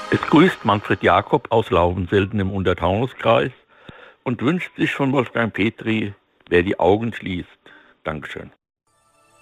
Es grüßt Manfred Jakob aus Laubenselten im Untertaunuskreis und wünscht sich von Wolfgang Petri, wer die Augen schließt. Dankeschön.